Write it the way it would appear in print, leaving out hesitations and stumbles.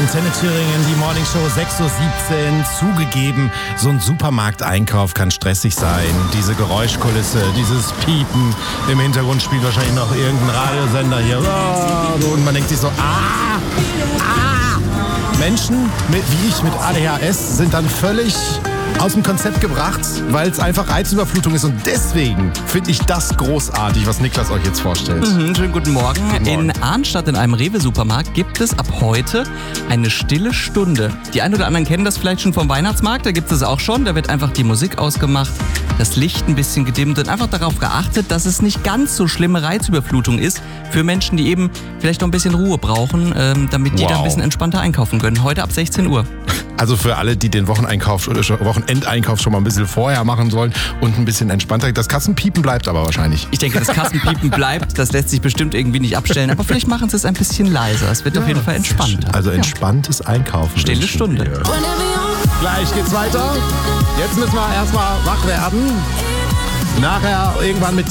Antenne Thüringen, die Morningshow 6.17 Uhr. Zugegeben, so ein Supermarkteinkauf kann stressig sein. Diese Geräuschkulisse, dieses Piepen. Im Hintergrund spielt wahrscheinlich noch irgendein Radiosender hier. Und man denkt sich so, Menschen wie ich mit ADHS sind dann völlig aus dem Konzept gebracht, weil es einfach Reizüberflutung ist. Und deswegen finde ich das großartig, was Niklas euch jetzt vorstellt. Schönen guten Morgen. In Arnstadt in einem Rewe-Supermarkt gibt es ab heute eine stille Stunde. Die einen oder anderen kennen das vielleicht schon vom Weihnachtsmarkt, da gibt es auch schon. Da wird einfach die Musik ausgemacht, das Licht ein bisschen gedimmt und einfach darauf geachtet, dass es nicht ganz so schlimme Reizüberflutung ist für Menschen, die eben vielleicht noch ein bisschen Ruhe brauchen, damit die da ein bisschen entspannter einkaufen können. Heute ab 16 Uhr. Also für alle, die den Wocheneinkauf oder Wochenendeinkauf schon mal ein bisschen vorher machen sollen und ein bisschen entspannter. Das Kassenpiepen bleibt aber wahrscheinlich. Ich denke, das Kassenpiepen bleibt. Das lässt sich bestimmt irgendwie nicht abstellen. Aber vielleicht machen sie es ein bisschen leiser. Es wird auf jeden Fall entspannter. Also entspanntes Einkaufen. Stille Stunde. Gleich geht's weiter. Jetzt müssen wir erstmal wach werden. Nachher irgendwann mit